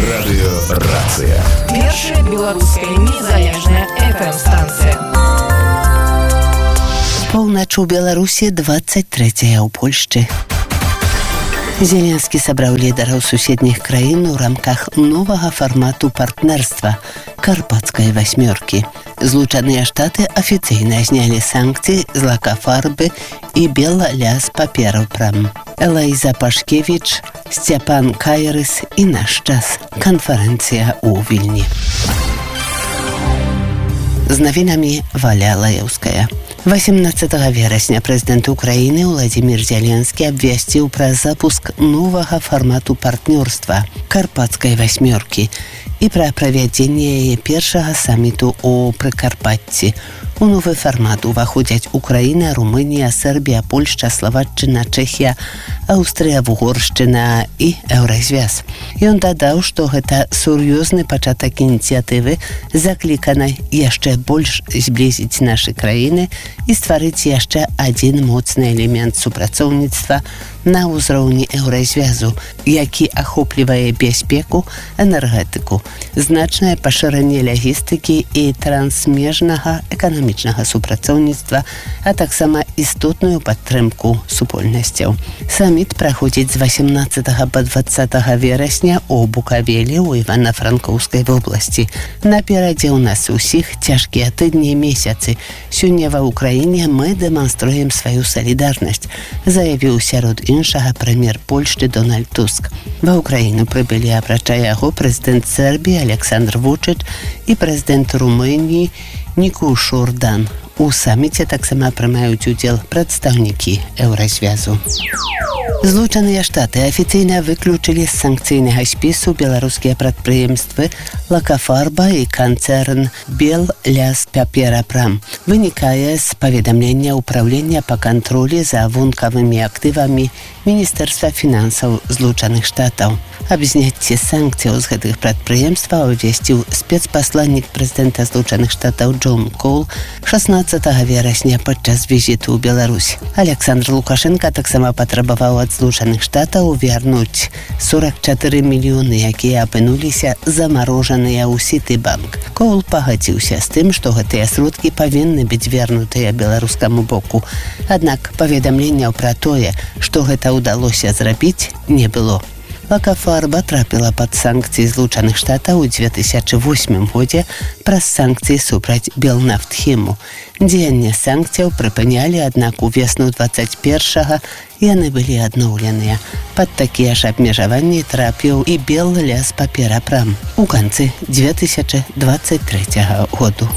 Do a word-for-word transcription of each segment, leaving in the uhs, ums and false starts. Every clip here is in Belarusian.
Радыёрацыя. Першая беларуская незалежная эф эм-станцыя. Поўнач у Беларусі, двадцать трэцяя ў Польшчы. Зеленскі сабраў лідараў суседніх краін у рамках новага фармату партнерства «Карпатскай васьмёркі». Злучаныя Штаты афіцыйна знялі санкцыі з лакафарбы і белаляс паперапрам. Элайза Пашкевіч, Сцяпан Кайрыс і «Наш час». Канферэнцыя ў Вільні. З навінамі Валя Лаеўская. восемнадцатага верасня прэзідэнт Украіны Владзімір Зеленскі абвясціў пра запуск новага фармату партнёрства «Карпатскай васьмёркі» і пра правядзенне яе першага саміту ў Прыкарпатці. У новы фармат уваходзяць Украіна, Румынія, Сербія, Польшча, Славаччына, Чэхія, Аўстрыя, Вугоршчына і Еўразвяз. Ён дадаў, што гэта сур'ёзны пачатак ініцыятывы, закліканай яшчэ больш зблізіць нашы краіны і стварыць яшчэ адзін моцны элемент супрацоўніцтва на ўзроўні Еўразвязу, які ахоплівае бяспеку, энергетыку, значнае пашыранне лагістыкі і трансмежнага эканамічнага супрацоўніцтва, а таксама істотную падтрымку супольнасцяў. Саміт праходзіць з восемнадцатага па дваццатага верасня ў Букавелі ў Івана-Франкоўскай вобласці. Наперадзе ў нас усіх цяжкія тыдні і месяцы. Сёння ва Ўкраіне мы дэманструем сваю салідарнасць, заявіў сярод іншага прэм'ер Польшчы Дональд Туск. Ва Ўкраіну прыбылі, апрача яго, прэзідэнт Сербіі Александр Вучыч і прэзідэнт Румыніі Никуш Ордан. У саміце таксама прымаюць удзел прадстаўнікі Еўразвязу. Злучаныя Штаты афіцыйна выключылі з санкцыйнага спісу беларускія прадпрыемствы «Лакафарба» і канцэрн «Белляс паперапрам». Вынікае з паведамлення ўпраўлення па кантролі за вонкавымі актывамі Міністэрства фінансаў Злучаных Штатаў. Аб зняцці санкцыяў з гэтых прадпрыемстваў абвясціў спецпасланнік прэзідэнта Злучаных Штатаў Джон Кол шаснаццатага верасня падчас візіту ў Беларусь. Александр Лукашенко таксама патрабаваў ад Злучаных Штатаў вярнуць сорок чатыры мільёны, якія апынуліся замарожаныя ў Сітыбанк. Кол пагадзіўся з тым, што гэтыя сродкі павінны быць вернутыя беларускаму боку. Аднак паведамленняў пра тое, што гэта ўдалося зрабіць, не было. Лакафарба трапіла пад санкцыі Злучаных Штатаў у дзве тысячы восьмым годзе праз санкцыі супраць Белнафтхіму. Дзеянне санкцыяў прыпынялі, аднак увесну дваццаць першага яны былі адноўленыя. Пад такія ж абмежаванні трапіў і Белляс паперапрам у канцы дзве тысячы дваццаць трэцяга году.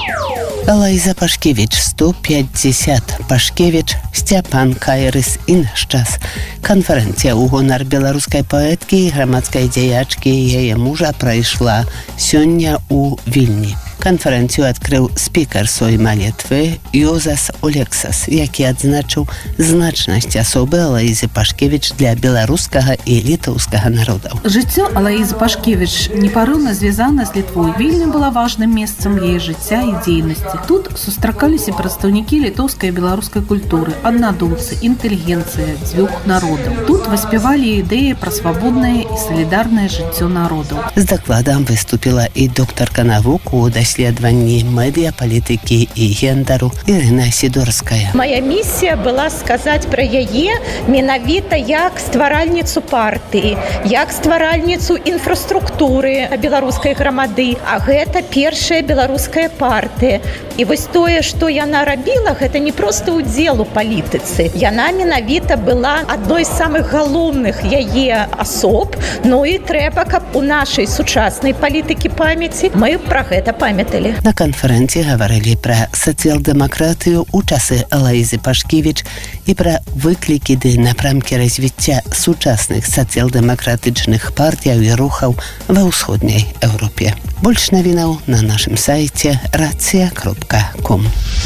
Элайза Пашкевіч, сто пятьдесят. Пашкевіч, Сцяпан Кайрыс і «Наш час». Канферэнцыя ў гонар беларускай паэткі і грамадскай дзеячкі і яе мужа прайшла сёння ў Вільні. Канферэнцыю адкрыў спікар Сойма Літвы Йозас Олексас, які адзначыў значнасць асобы Элайзы Пашкевіч для беларускага і літоўскага народаў. Жыццё Элайзы Пашкевіч непарыўна звязана з Літвой. Вільня была важным месцам яе жыцця і дзейнасці. Тут сустракаліся прадстаўнікі літоўскай і беларускай культуры, аднадумцы, інтэлігенцыя дзвюх народаў. Тут выспявалі ідэі пра свабоднае і салідарнае жыццё народаў. З дакладам выступіла і доктарка навук у даследаванні медыяпалітыкі і гендару Ірына Сідорская. Моя місія была сказаць пра яе менавіта як стваральніцу партыі, як стваральніцу інфраструктуры беларускай грамады, а гэта першая беларуская партыя. І вось тое, што яна рабіла, гэта не проста ўдзел у палітыцы. Яна менавіта была адной з самых галоўных яе асоб, ну і трэба, каб у нашай сучаснай палітыкі памяці мы пра гэта памяталі. На канферэнцыі гаварылі пра сацыял-дэмакратыю ў часы Элайзы Пашкевіч і пра выклікі ды напрамкі развіцця сучасных сацыял-дэмакратычных партыяў і рухаў ва ўсходняй Еўропе. Больш навінаў на нашым сайце рацыя кропка ком.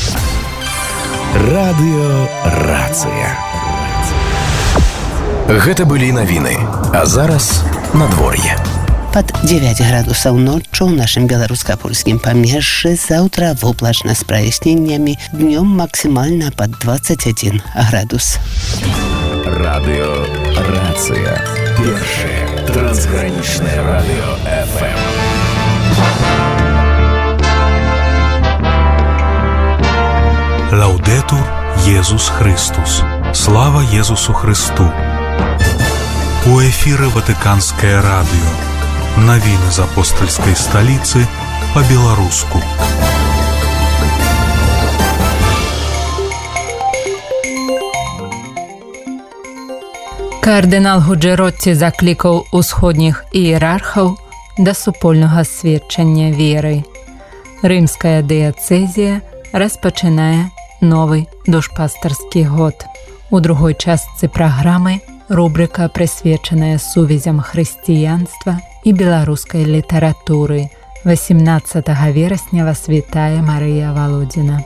Радыёрацыя. Гэта былі навіны, а зараз надвор'е. Пад дзевяць градусаў ноччу ў нашым беларуска-польскім памежжы, заўтра воблачна з праясненнямі, днём максімальна пад дваццаць адзін градус. Радыёрацыя. Першая Трансграничное радио эф эм. Лаудетур Єсус Христос. Слава Єсусу Христу. У эфире Ватиканское радио. Новины из апостольской столицы по-белорусски. Кардинал Гуджеротці закликав усходніх ієрархаў да супольнага сведчання веры. Рымская дыяцэзія распачынае новы душпастарскі год. У другой частцы праграмы рубрика, прысвечаная сувязям хрысціянства і беларускай літаратуры. восемнадцатага верасня вас вітае Марыя Валодзіна.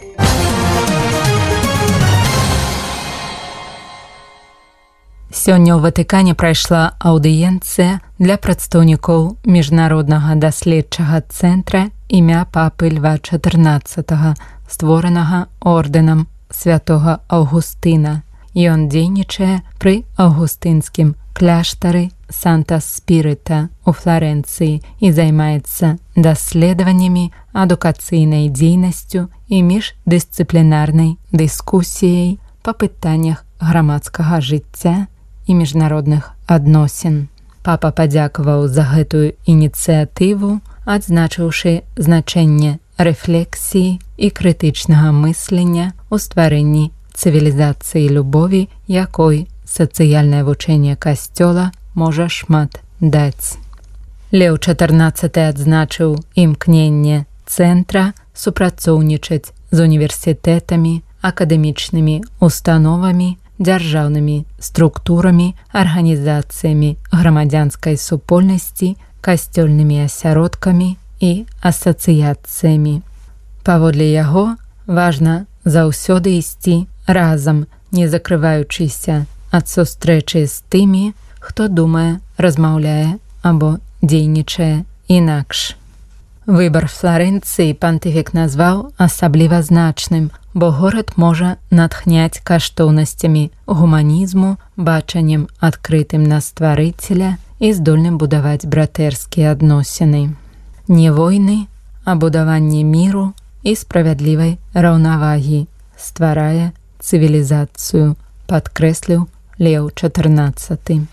Сёння ў Ватыкане прайшла аўдыенцыя для прадстаўнікоў міжнароднага даследчага цэнтра імя папы Льва чатырнаццатага, створанага ордэнам святога Аўгустына. Ён дзейнічае пры аўгустынскім кляштары Санта-Спірыта у Фларэнцыі і займаецца даследаваннямі, адукацыйнай дзейнасцю і міждысцыплінарнай дыскусіяй па пытаннях грамадскага жыцця і міжнародных адносін. Папа падзякаваў за гэтую ініцыятыву, адзначыўшы значэнне рэфлексіі і крытычнага мыслення ў стварэнні цывілізацыі любові, якой сацыяльнае вучэнне Касцёла можа шмат даць. Леў чатырнаццаты адзначыў імкненне цэнтра супрацоўнічаць з універсітэтамі, акадэмічнымі установамі, дзяржаўнымі структурамі, арганізацыямі грамадзянскай супольнасці, касцёльнымі асяродкамі і асацыяцыямі. Паводле яго, важна заўсёды ісці разам, не закрываючыся ад сустрэчы з тымі, хто думае, размаўляе або дзейнічае інакш. Выбар Фларэнцыі пантыфік назваў асабліва значным, бо горад можа натхняць каштоўнасцямі гуманізму, бачаннем адкрытым на стварыцеля і здольным будаваць братэрскія адносіны. Не войны, а будаванне міру і справядлівай раўнавагі стварае цывілізацыю, падкрэсліў Леў чатырнаццаты.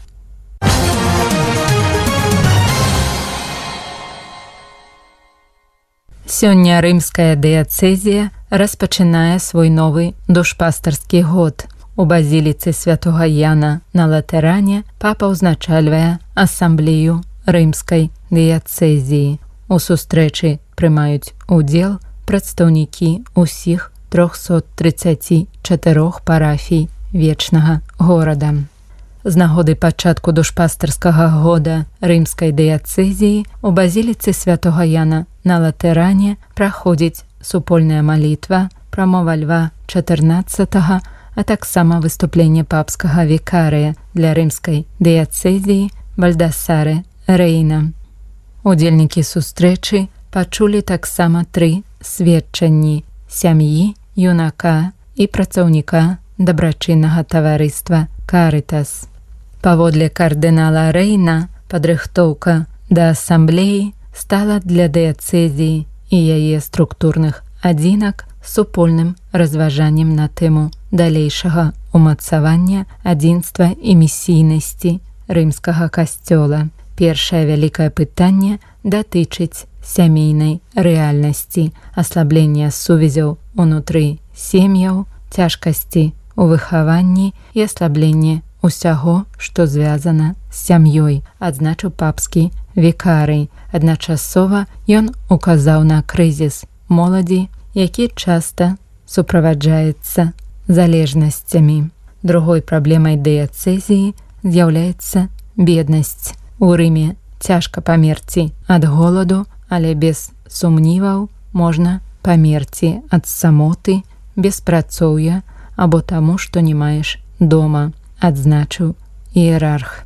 Сёння рымская дыяцэзія распачынае свой новы душпастарскі год. У базіліцы святога Яна на Латэране папа ўзначальвае асамблею рымскай дыяцэзіі. У сустрэчы прымаюць удзел прадстаўнікі ўсіх трохсот трыццаці чатырох парафій вечнага горада. З нагоды пачатку душпастарскага года рымскай дыяцэзіі у базіліцы святога Яна на Латэране праходзіць супольная малітва, прамова Льва чатырнаццатага, а таксама выступленне папскага вікарыя для рымскай дыяцэзіі Бальдасаре Рэйна. Удзельнікі сустрэчы пачулі таксама тры сведчанні сям'і, юнака і працаўніка дабрачыннага таварыства Карытас. Паводле кардынала Рэйна, падрыхтоўка да асамблеі стала для дыяцэзіі і яе структурных адзінак супольным разважаннем на тэму далейшага умацавання адзінства і місійнасці рымскага касцёла. Першае вялікае пытанне датычыць сямейнай рэальнасці, аслаблення сувязяў унутры сем'яў, цяжкасці у выхаванні і аслабленне усяго, што звязана з сям'ёй, адзначыў папскі вікарый. Адначасова ён указаў на крызіс моладзі, які часта суправаджаецца залежнасцямі. Другой праблемай дыяцэзіі з'яўляецца беднасць. У Рыме цяжка памерці ад голаду, але без сумніваў можна памерці ад самоты, беспрацоўя або таму, што не маеш дома, адзначыў іерарх.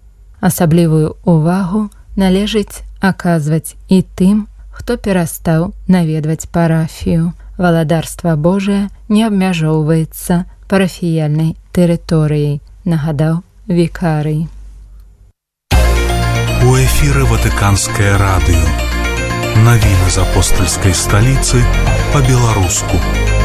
Асаблівую увагу належыць аказваць і тым, хто перастаў наведваць парафію. Валадарства Божае не абмяжоўваецца парафіяльнай тэрыторыяй, нагадаў вікарый. эфіры Ватыканскае радыё. Навіны з апостальскай сталіцы па-беларуску.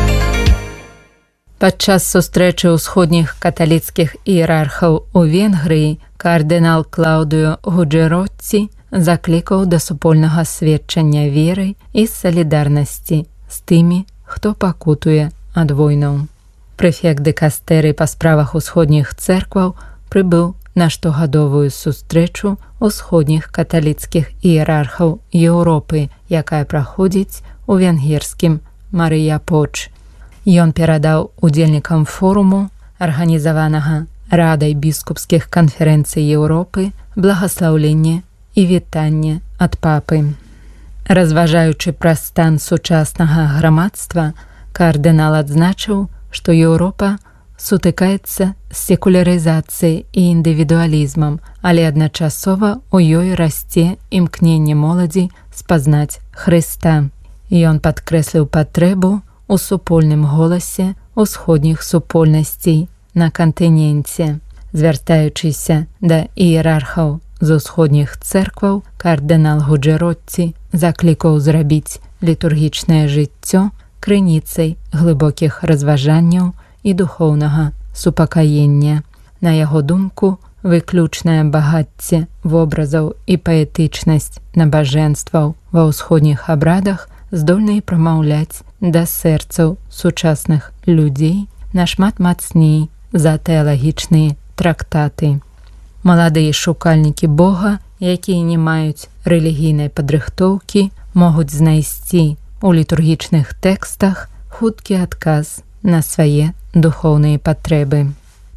Падчас сустрэчы ўсходніх каталіцкіх іерархаў у Венгрыі кардынал Клаўдыо Гуджэротці заклікаў да супольнага сведчання веры і салідарнасці з тымі, хто пакутуе ад войнаў. Прэфект дыкастэрый па справах усходніх цэркваў прыбыў на штогадовую сустрэчу усходніх каталіцкіх іерархаў Еўропы, якая праходзіць у венгерскім Марыяпоч. Ён перадаў удзельнікам форуму, арганізаванага Радай біскупскіх канферэнцый Еўропы, благаслаўленне і вітанне ад папы. Разважаючы пра стан сучаснага грамадства, кардынал адзначыў, што Еўропа сутыкаецца з секулярызацыяй і індывідуалізмам, але адначасова ў ёй расце імкненне моладзі спазнаць Хрыста. Ён падкрэсліў патрэбу у супольным голасе усходніх супольнасцей на кантыненце. Звяртаючыся да іерархаў з усходніх цэркваў, кардынал Гуджэротці заклікаў зрабіць літургічнае жыццё крыніцай глыбокіх разважанняў і духоўнага супакаення. На яго думку, выключнае багацце вобразаў і паэтычнасць набажэнстваў ва ўсходніх абрадах здольны прамаўляць да сэрцаў сучасных людзей нашмат мацней за тэалагічныя трактаты. Маладыя шукальнікі Бога, якія не маюць рэлігійнай падрыхтоўкі, могуць знайсці у літургічных тэкстах хуткі адказ на свае духоўныя патрэбы.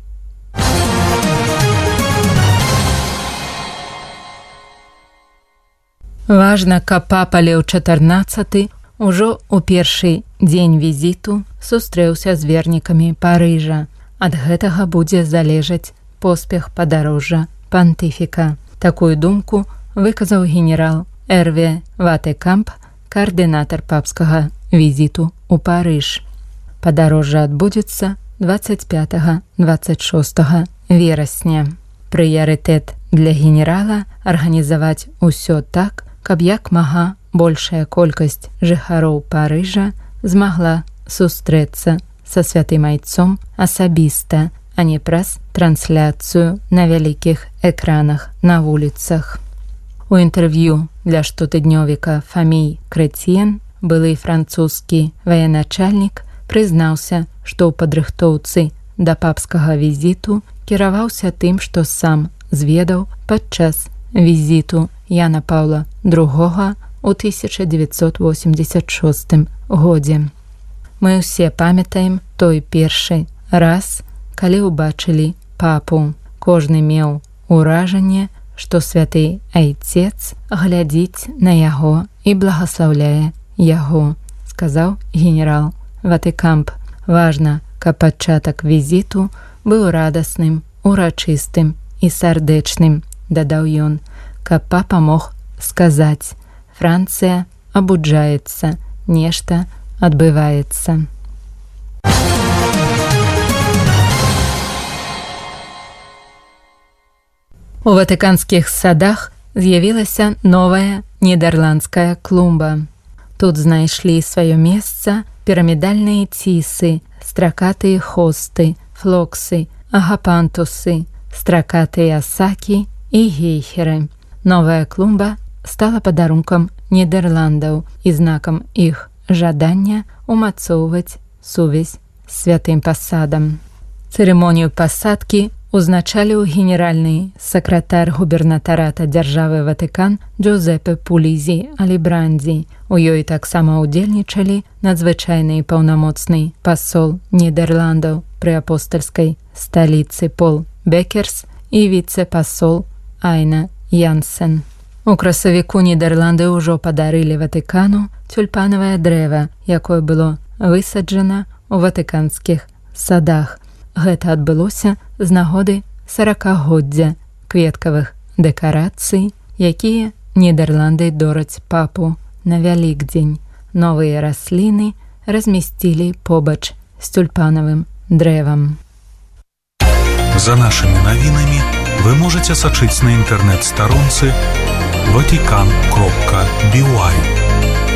Важна, каб папа Леў чатырнаццаты ужо ў першы дзень візіту сустрэўся з вернікамі Парыжа. Ад гэтага будзе залежаць поспех падарожжа пантыфіка. Такую думку выказаў генерал Эрве Ватекамп, каардынатар папскага візіту ў Парыж. Падарожжа адбудзецца дваццаць пятага - дваццаць шостага верасня. Прыярытэт для генерала арганізаваць усё так, каб як мага большая колькасць жыхароў Парыжа змагла сустрэцца са святым айцом асабіста, а не праз трансляцыю на вялікіх экранах на вуліцах. У інтэрв'ю для штотыднёвіка Фамій Крэтьен былы французскі ваяначальнік прызнаўся, што ў падрыхтоўцы да папскага візіту кіраваўся тым, што сам зведаў падчас візіту Яна Паўла другога ў тысяча дзевяцьсот восемьдзесят шостым годзе. Мы ўсе памятаем той першы раз, калі ўбачылі папу. Кожны меў уражанне, што святы айцец глядзіць на яго і благаслаўляе яго, сказаў генерал Ватекамп. Важна, каб пачатак візіту быў радасным, урачыстым і сардэчным, дадаў ён, каб папа мог сказаць: Францыя абуджаецца, нешта адбываецца. У ватыканскіх садах з'явілася новая нідерландская клумба. Тут знайшлі сваё месца пірамідальныя цісы, стракатыя хосты, флоксы, агапантусы, стракатыя асакі і гейхеры. Новая клумба стала падарункам Нідерландаў і знакам іх жадання умацоўваць сувязь з святым пасадам. Цырымонію пасадкі узначаліў генеральны сакратар губернатарата дзяржавы Ватыкан Джузепе Пулізі Алібрандзі. У ёй таксама ўдзельнічалі надзвычайны і паўнамоцны пасол Нідерландаў пры апостальскай сталіцы Пол Бекерс і віцэ-пасол Айна Янсен. У красавіку Нідерланды ўжо падарылі Ватыкану тюльпанавае дрэва, якое было высаджана ў ватыканскіх садах. Гэта адбылося з нагоды саракагоддзя кветкавых дэкарацый, якія Нідерланды дораць папу на Вялікдзень. Новыя расліны размясцілі побач з тюльпанавым дрэвам. За нашымі навінамі вы можаце сачыць на інтэрнэт-старонцы ватикан кропка би уай.